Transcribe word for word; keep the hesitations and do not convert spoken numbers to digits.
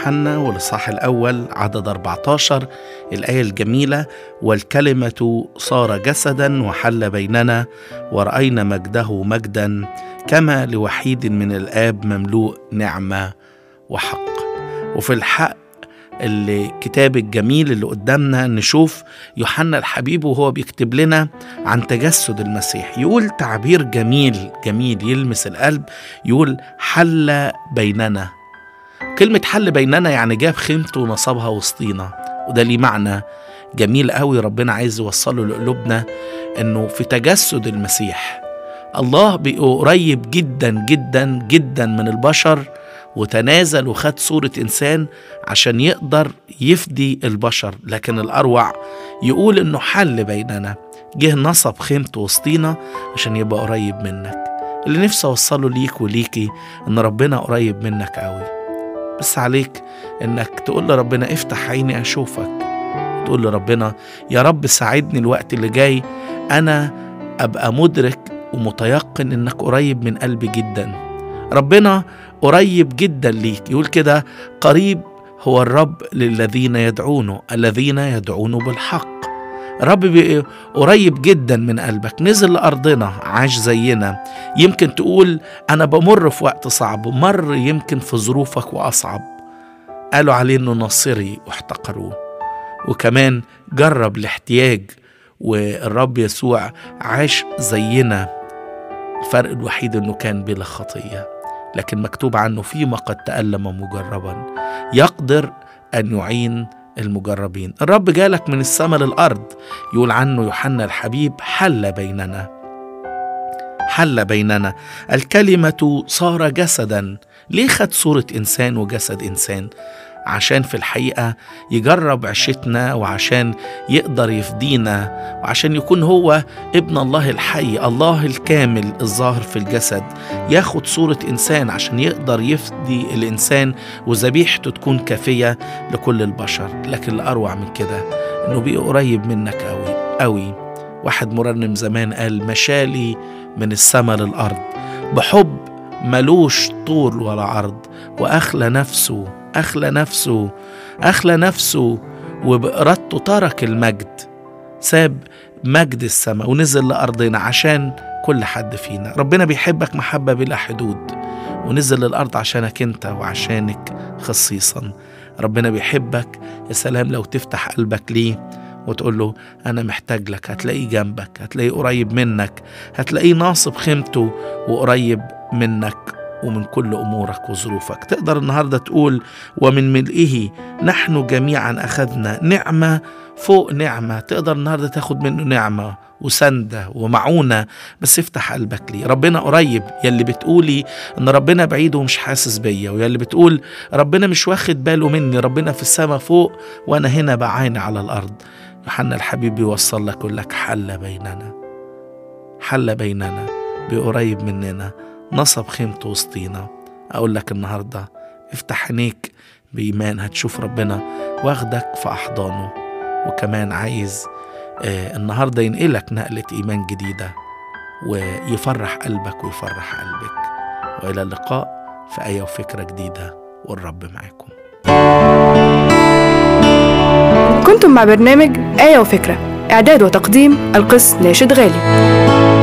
يوحنا والإصحاح الأول عدد أربعة عشر الآية الجميلة: والكلمة صار جسدا وحل بيننا ورأينا مجده مجدا كما لوحيد من الآب مملوء نعمة وحق. وفي الحق الكتاب الجميل اللي قدامنا نشوف يوحنا الحبيب وهو بيكتب لنا عن تجسد المسيح، يقول تعبير جميل جميل يلمس القلب، يقول حل بيننا. كلمة حل بيننا يعني جاب خيمته ونصبها وسطينا، وده ليه معنى جميل قوي ربنا عايز يوصله لقلوبنا، انه في تجسد المسيح الله بقى قريب جدا جدا جدا من البشر، وتنازل وخد صورة إنسان عشان يقدر يفدي البشر. لكن الأروع يقول إنه حل بيننا، جه نصب خيمته وسطينا عشان يبقى قريب منك. اللي نفسي أوصله ليك وليكي إن ربنا قريب منك قوي، بس عليك إنك تقول لربنا افتح عيني أشوفك، تقول لربنا يا رب ساعدني الوقت اللي جاي أنا أبقى مدرك ومتيقن إنك قريب من قلبي جدا. ربنا قريب جدا ليك، يقول كده قريب هو الرب للذين يدعونه الذين يدعونه بالحق. رب قريب جدا من قلبك، نزل لأرضنا عاش زينا. يمكن تقول أنا بمر في وقت صعب، مر يمكن في ظروفك وأصعب، قالوا عليه إنه ناصري واحتقروه. وكمان جرب الاحتياج، والرب يسوع عاش زينا، الفرق الوحيد إنه كان بلا خطية، لكن مكتوب عنه فيما قد تألم مجربا يقدر أن يعين المجربين. الرب جالك من السماء للأرض، يقول عنه يوحنا الحبيب حل بيننا. حل بيننا، الكلمة صار جسدا. ليه خد صورة إنسان وجسد إنسان؟ عشان في الحقيقة يجرب عشتنا، وعشان يقدر يفدينا، وعشان يكون هو ابن الله الحي، الله الكامل الظاهر في الجسد، ياخد صورة إنسان عشان يقدر يفدي الإنسان وذبيحته تكون كافية لكل البشر. لكن الأروع من كده إنه بقى قريب منك قوي قوي. واحد مرنم زمان قال مشالي من السماء للأرض بحب ملوش طول ولا عرض، وأخلى نفسه أخلى نفسه أخلى نفسه وبإرادته ترك المجد، ساب مجد السماء ونزل لأرضنا عشان كل حد فينا. ربنا بيحبك محبة بلا حدود، ونزل للأرض عشانك انت وعشانك خصيصا. ربنا بيحبك، يا سلام لو تفتح قلبك ليه وتقول له أنا محتاج لك، هتلاقيه جنبك، هتلاقيه قريب منك، هتلاقيه ناصب خيمته وقريب منك ومن كل أمورك وظروفك. تقدر النهاردة تقول ومن ملئه نحن جميعا أخذنا نعمة فوق نعمة. تقدر النهاردة تاخد منه نعمة وسندة ومعونة، بس افتح قلبك ليه. ربنا قريب. يلي بتقولي ان ربنا بعيد ومش حاسس بيا، ويلي بتقول ربنا مش واخد باله مني، ربنا في السماء فوق وانا هنا بعاني على الأرض، يوحنا الحبيب بيوصل لك يقول لك حل بيننا. حل بيننا، بقريب مننا، نصب خيمته وسطينا. أقول لك النهاردة افتح عينيك بإيمان، هتشوف ربنا واخدك في أحضانه. وكمان عايز آه النهاردة ينقلك نقلة إيمان جديدة ويفرح قلبك ويفرح قلبك. وإلى اللقاء في آية وفكرة جديدة، والرب معاكم. كنتم مع برنامج آية وفكرة، إعداد وتقديم القس ناشد غالي.